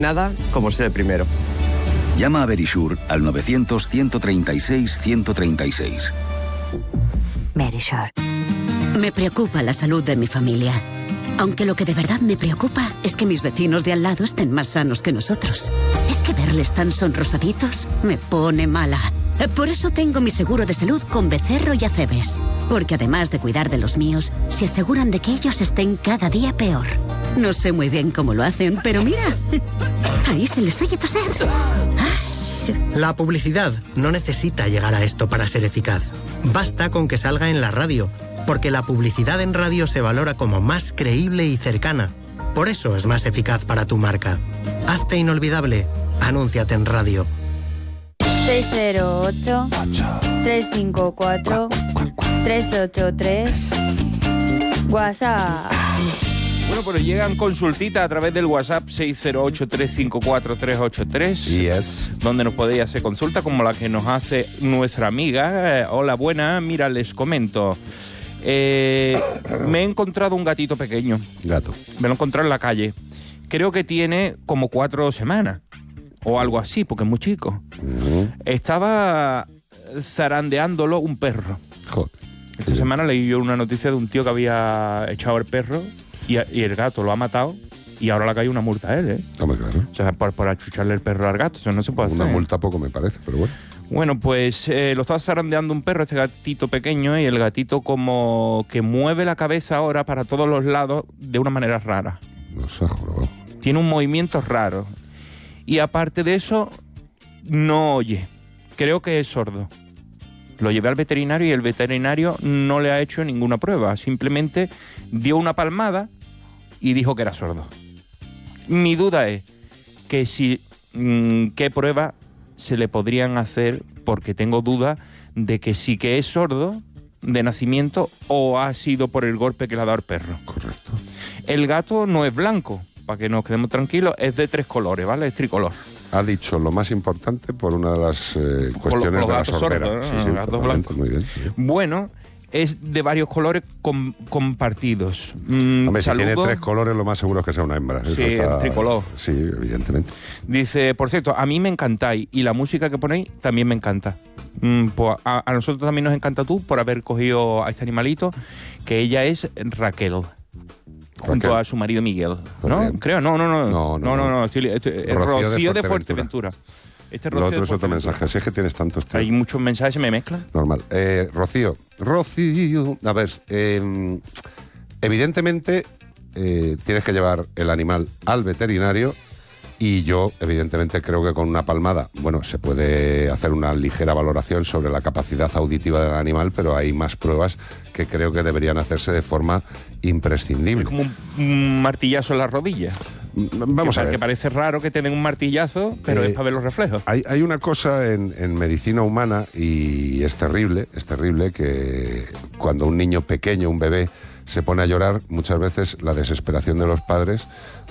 Nada como ser el primero. Llama a Verisure al 900-136-136. Verisure. Me preocupa la salud de mi familia. Aunque lo que de verdad me preocupa es que mis vecinos de al lado estén más sanos que nosotros. Es que verles tan sonrosaditos me pone mala. Por eso tengo mi seguro de salud con Becerro y Acebes. Porque además de cuidar de los míos, se aseguran de que ellos estén cada día peor. No sé muy bien cómo lo hacen, pero mira, ahí se les oye toser. La publicidad no necesita llegar a esto para ser eficaz. Basta con que salga en la radio, porque la publicidad en radio se valora como más creíble y cercana. Por eso es más eficaz para tu marca. Hazte inolvidable. Anúnciate en radio. 608-354-383 WhatsApp. Bueno, pero llegan consultitas a través del WhatsApp 608-354-383. Yes. Donde nos podéis hacer consulta, como la que nos hace nuestra amiga. Hola, buena. Mira, les comento. Me he encontrado un gatito pequeño. Gato. Me lo he encontrado en la calle. Creo que tiene como 4 semanas. O algo así, porque es muy chico. Estaba zarandeándolo un perro. Joder. Esta semana leí yo una noticia de un tío que había echado el perro y el gato lo ha matado y ahora le ha caído una multa a él, ¿eh? Hombre, claro. O sea, por achucharle el perro al gato, eso no se puede hacer. Una multa poco me parece, pero bueno. Bueno, pues lo estaba zarandeando un perro, este gatito pequeño, y el gatito como que mueve la cabeza ahora para todos los lados de una manera rara. No sé, joder. Tiene un movimiento raro. Y aparte de eso, no oye. Creo que es sordo. Lo llevé al veterinario y el veterinario no le ha hecho ninguna prueba. Simplemente dio una palmada y dijo que era sordo. Mi duda es que qué prueba se le podrían hacer, porque tengo duda de que sí que es sordo de nacimiento o ha sido por el golpe que le ha dado el perro. Correcto. El gato no es blanco, para que nos quedemos tranquilos, es de 3 colores, ¿vale? Es tricolor. Ha dicho lo más importante por una de las cuestiones de la sordera. Sordos, ¿no? Sí, Gatos blancos. Muy bien. Bueno, es de varios colores compartidos. Hombre, si tiene 3 colores, lo más seguro es que sea una hembra. Sí, está tricolor. Sí, evidentemente. Dice, por cierto, a mí me encantáis y la música que ponéis también me encanta. Pues a nosotros también nos encanta tú por haber cogido a este animalito, que ella es Raquel. Junto a su marido Miguel, ¿no? Creo, no. Rocío de Fuerteventura. Lo otro es otro mensaje. Si es que tienes tantos. Hay muchos mensajes, se me mezclan. Normal. Rocío. A ver, evidentemente tienes que llevar el animal al veterinario. Y yo, evidentemente, creo que con una palmada, bueno, se puede hacer una ligera valoración sobre la capacidad auditiva del animal, pero hay más pruebas que creo que deberían hacerse de forma imprescindible. Es como un martillazo en la rodilla. Vamos a ver. Que parece raro que te den un martillazo, pero es para ver los reflejos. Hay una cosa en medicina humana, y es terrible que cuando un niño pequeño, un bebé, se pone a llorar, muchas veces la desesperación de los padres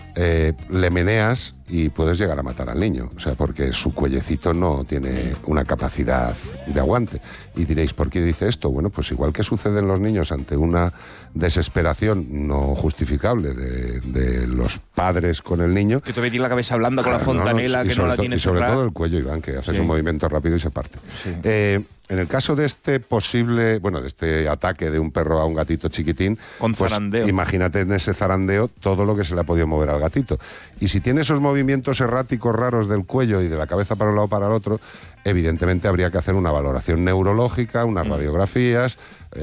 le meneas y puedes llegar a matar al niño, o sea, porque su cuellecito no tiene una capacidad de aguante. Y diréis, ¿por qué dice esto? Bueno, pues igual que sucede en los niños ante una desesperación no justificable de los padres con el niño. Que te metí la cabeza hablando con la fontanela, que no la tienes. Y sobre todo el cuello, Iván, que haces un movimiento rápido y se parte. Sí. En el caso de este posible, de este ataque de un perro a un gatito chiquitín, con zarandeo. Imagínate en ese zarandeo todo lo que se le ha podido mover al gatito. Y si tiene esos movimientos erráticos raros del cuello y de la cabeza para un lado para el otro, evidentemente habría que hacer una valoración neurológica, unas radiografías,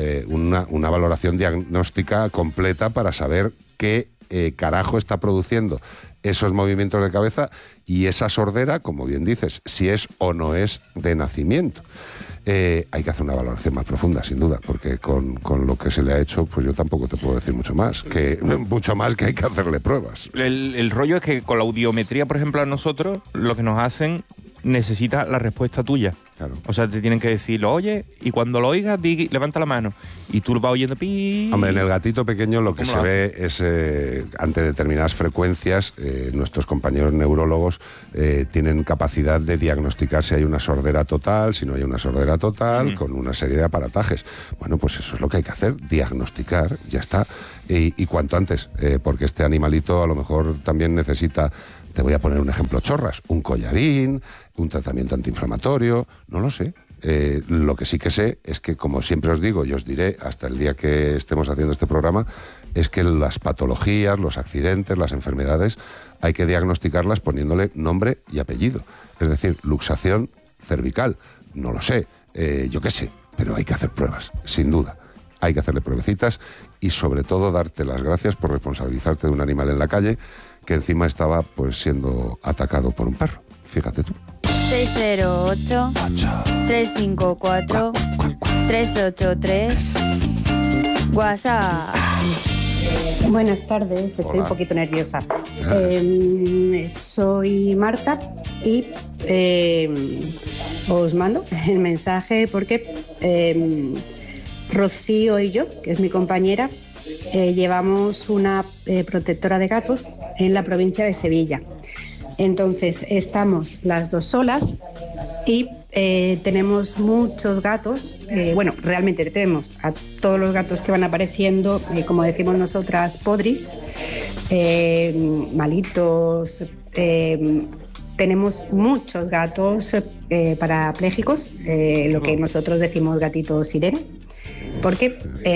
una valoración diagnóstica completa para saber qué carajo está produciendo esos movimientos de cabeza y esa sordera, como bien dices, si es o no es de nacimiento. Hay que hacer una valoración más profunda, sin duda, porque con lo que se le ha hecho, pues yo tampoco te puedo decir mucho más que hay que hacerle pruebas. El rollo es que con la audiometría, por ejemplo, a nosotros, lo que nos hacen necesita la respuesta tuya. Claro. O sea, te tienen que decir, lo oye, y cuando lo oigas, levanta la mano. Y tú lo vas oyendo, pi. Hombre, en el gatito pequeño lo que se ve es, ante determinadas frecuencias, nuestros compañeros neurólogos tienen capacidad de diagnosticar si hay una sordera total, si no hay una sordera total, con una serie de aparatajes. Bueno, pues eso es lo que hay que hacer, diagnosticar, ya está. Y cuanto antes, porque este animalito a lo mejor también necesita te voy a poner un ejemplo chorras, un collarín, un tratamiento antiinflamatorio, no lo sé. Lo que sí que sé es que, como siempre os digo, y os diré hasta el día que estemos haciendo este programa, es que las patologías, los accidentes, las enfermedades, hay que diagnosticarlas poniéndole nombre y apellido. Es decir, luxación cervical, no lo sé, yo qué sé, pero hay que hacer pruebas, sin duda. Hay que hacerle pruebecitas y sobre todo darte las gracias por responsabilizarte de un animal en la calle que encima estaba pues siendo atacado por un perro. Fíjate tú. 608-354-383 WhatsApp. Buenas tardes, estoy Hola. un poquito nerviosa. Soy Marta y os mando el mensaje porque Rocío y yo, que es mi compañera, llevamos una protectora de gatos en la provincia de Sevilla. Entonces estamos las dos solas y tenemos muchos gatos. Bueno, realmente tenemos a todos los gatos que van apareciendo, como decimos nosotras, podris, malitos. Tenemos muchos gatos parapléjicos, lo que nosotros decimos gatitos sirena, porque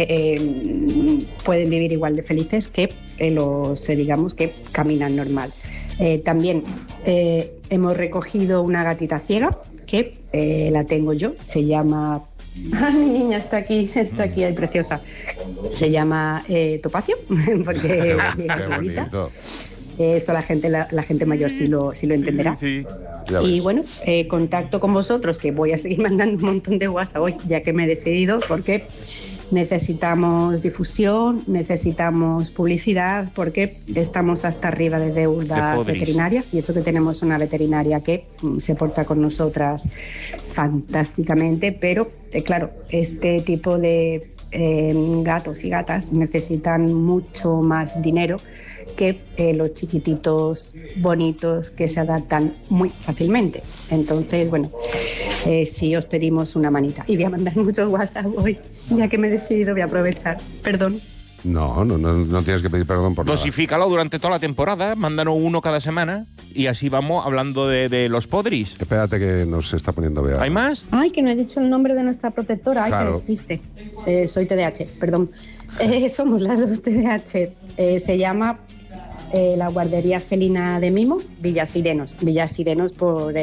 pueden vivir igual de felices que los, digamos, que caminan normal. También hemos recogido una gatita ciega que la tengo yo, se llama... ¡Ah, mi niña está aquí, ay, preciosa! Se llama Topacio, porque Qué bonito. esto la gente mayor sí lo entenderá. Sí. Ya Y ves. bueno, contacto con vosotros, que voy a seguir mandando un montón de WhatsApp hoy, ya que me he decidido, porque necesitamos difusión, necesitamos publicidad, porque estamos hasta arriba de deudas podris. veterinarias, y eso que tenemos una veterinaria que se porta con nosotras fantásticamente, pero claro, este tipo de gatos y gatas necesitan mucho más dinero que los chiquititos bonitos que se adaptan muy fácilmente. Entonces, bueno, sí os pedimos una manita. Y voy a mandar muchos WhatsApp hoy, ya que me he decidido, voy a aprovechar. Perdón. No tienes que pedir perdón por nada. Dosifícalo durante toda la temporada, mándanos uno cada semana y así vamos hablando de los podris. Espérate que nos está poniendo Bea. ¿Hay más? Ay, que no he dicho el nombre de nuestra protectora. Ay, Claro. que despiste. Soy TDAH, perdón. Somos las dos TDAH. Se llama la guardería felina de Mimo, Villasirenos. Villasirenos por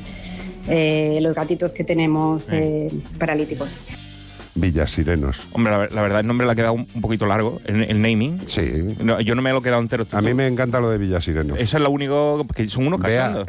los gatitos que tenemos paralíticos. Villasirenos. Hombre, la verdad el nombre le ha quedado un poquito largo, el naming. Sí. No, yo no me lo he quedado entero. A mí me encanta lo de Villasirenos. Eso es lo único, que son unos Vea, cachondos.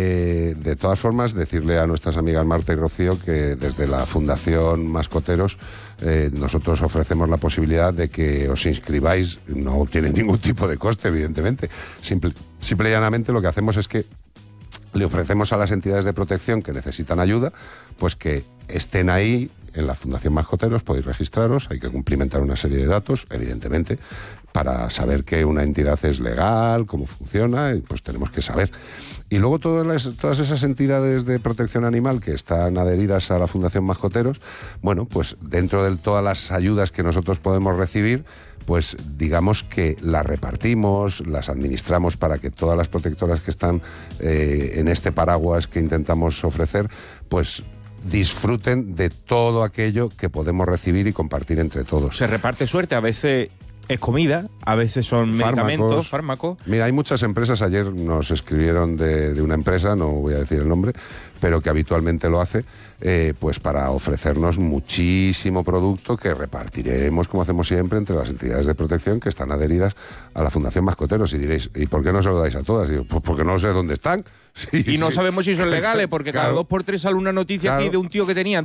de todas formas, decirle a nuestras amigas Marta y Rocío que desde la Fundación Mascoteros nosotros ofrecemos la posibilidad de que os inscribáis. No tiene ningún tipo de coste, evidentemente. Simple y llanamente lo que hacemos es que le ofrecemos a las entidades de protección que necesitan ayuda, pues que estén ahí en la Fundación Mascoteros. Podéis registraros, hay que cumplimentar una serie de datos, evidentemente, para saber que una entidad es legal, cómo funciona, pues tenemos que saber. Y luego todas esas entidades de protección animal que están adheridas a la Fundación Mascoteros, bueno, pues dentro de todas las ayudas que nosotros podemos recibir, pues digamos que las repartimos, las administramos para que todas las protectoras que están en este paraguas que intentamos ofrecer, pues disfruten de todo aquello que podemos recibir y compartir entre todos. Se reparte suerte, a veces es comida, a veces son medicamentos, fármacos. Mira, hay muchas empresas, ayer nos escribieron de una empresa, no voy a decir el nombre, pero que habitualmente lo hace, pues para ofrecernos muchísimo producto que repartiremos, como hacemos siempre, entre las entidades de protección que están adheridas a la Fundación Mascoteros. Y diréis, ¿y por qué no se lo dais a todas? Y digo, pues porque no sé dónde están. Sí, Y no sí. sabemos si son legales, porque Claro. cada 2 por 3 sale una noticia Claro. aquí de un tío que tenía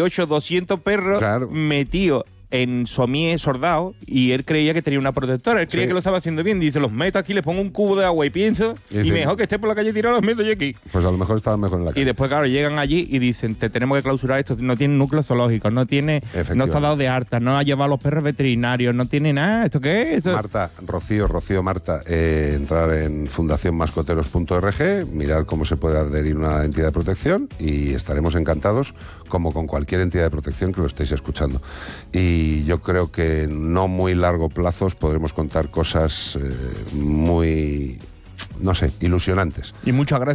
200 perros Claro. metidos en somier sordado, y él creía que tenía una protectora, él creía Sí. que lo estaba haciendo bien. Dice, los meto aquí, les pongo un cubo de agua y pienso, Y y dice- mejor que esté por la calle tirado, los meto yo aquí. Pues a lo mejor estaban mejor en la Y calle. después, claro, llegan allí y dicen, te tenemos que clausurar esto, no tiene núcleo zoológico, no está dado de harta, no ha llevado a los perros veterinarios, no tiene nada. ¿Esto qué es? Esto... Marta, Rocío, Marta, entrar en fundacionmascoteros.org, mirar cómo se puede adherir una entidad de protección y estaremos encantados, como con cualquier entidad de protección que lo estéis escuchando. Y yo creo que en no muy largo plazo podremos contar cosas muy no sé, ilusionantes. Y muchas gracias